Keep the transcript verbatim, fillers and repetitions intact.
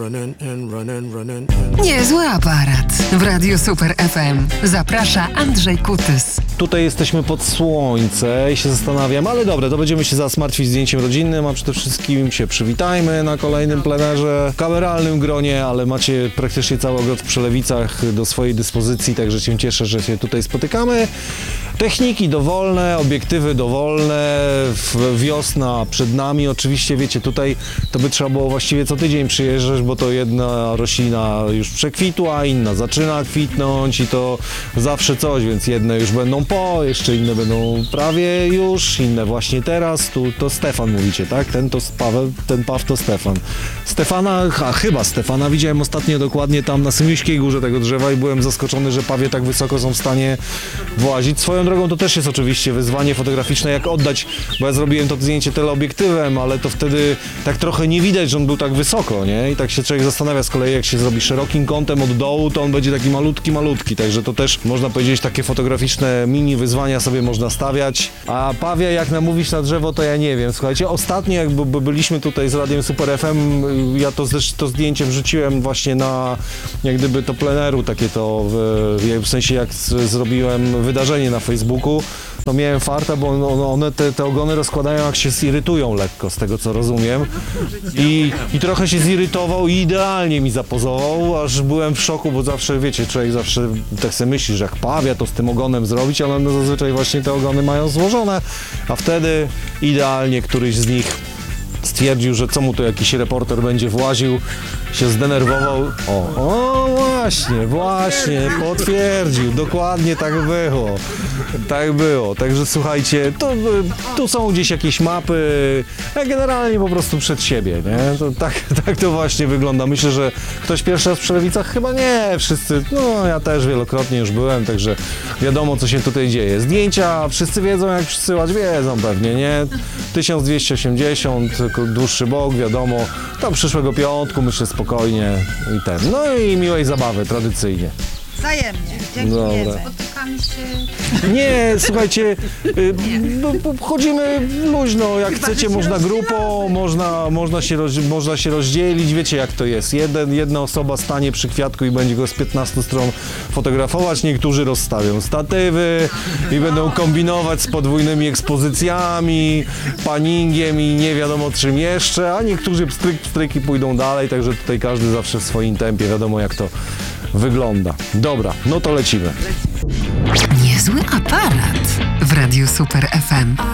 Niezły aparat. W Radiu Super F M zaprasza Andrzej Kutys. Tutaj jesteśmy pod słońce i się zastanawiam, ale dobra, to będziemy się zaraz martwić zdjęciem rodzinnym, a przede wszystkim się przywitajmy na kolejnym plenerze w kameralnym gronie, ale macie praktycznie cały ogród w Przelewicach do swojej dyspozycji, także się cieszę, że się tutaj spotykamy. Techniki dowolne, obiektywy dowolne, wiosna przed nami, oczywiście wiecie, tutaj to by trzeba było właściwie co tydzień przyjeżdżać, bo to jedna roślina już przekwitła, inna zaczyna kwitnąć i to zawsze coś, więc jedne już będą po, jeszcze inne będą prawie już, inne właśnie teraz. Tu to Stefan mówicie, tak? Ten to Paweł, ten Paw to Stefan. Stefana, a chyba Stefana widziałem ostatnio dokładnie tam na Symiuśkiej górze tego drzewa i byłem zaskoczony, że pawie tak wysoko są w stanie włazić. Swoją drogą to też jest oczywiście wyzwanie fotograficzne, jak oddać, bo ja zrobiłem to zdjęcie teleobiektywem, ale to wtedy tak trochę nie widać, że on był tak wysoko, nie? I tak się człowiek zastanawia z kolei, jak się zrobi szerokim kątem od dołu, to on będzie taki malutki, malutki, także to też można powiedzieć takie fotograficzne mini wyzwania sobie można stawiać. A pawia, jak namówić na drzewo, to ja nie wiem. Słuchajcie, ostatnio jak by, byliśmy tutaj z Radiem Super F M, ja to, to zdjęcie wrzuciłem właśnie na, jak gdyby to pleneru, takie to, w, w sensie jak z, zrobiłem wydarzenie na Facebooku, no miałem farta, bo one, te, te ogony rozkładają, jak się zirytują lekko, z tego co rozumiem. I, i trochę się zirytował i idealnie mi zapozował, aż byłem w szoku, bo zawsze, wiecie, człowiek zawsze tak sobie myśli, że jak pawia, to z tym ogonem zrobić, ale one zazwyczaj właśnie te ogony mają złożone, a wtedy idealnie któryś z nich stwierdził, że co mu to jakiś reporter będzie właził, się zdenerwował. O, o właśnie, właśnie, potwierdził, dokładnie tak było. Tak było, także słuchajcie, to, tu są gdzieś jakieś mapy, a generalnie po prostu przed siebie, nie? To, tak, tak to właśnie wygląda. Myślę, że ktoś pierwszy raz w Przelewicach? Chyba nie, wszyscy, no ja też wielokrotnie już byłem, także wiadomo, co się tutaj dzieje. Zdjęcia, wszyscy wiedzą, jak przysyłać, wiedzą pewnie, nie? tysiąc dwieście osiemdziesiąt, dłuższy bok, wiadomo, tam przyszłego piątku, myślę spokojnie i ten, no i miłej zabawy, tradycyjnie. Wzajemnie, dzięki. Spotykamy się. Nie, słuchajcie, y, no, chodzimy luźno, jak Chyba, chcecie, można grupą, można, można, się roz, można się rozdzielić, wiecie jak to jest. Jeden, jedna osoba stanie przy kwiatku i będzie go z piętnastu stron fotografować, niektórzy rozstawią statywy i będą kombinować z podwójnymi ekspozycjami, paningiem i nie wiadomo czym jeszcze, a niektórzy pstryk, pstryki pójdą dalej, także tutaj każdy zawsze w swoim tempie, wiadomo jak to wygląda. Dobra, no to lecimy. Niezły aparat w Radiu Super F M.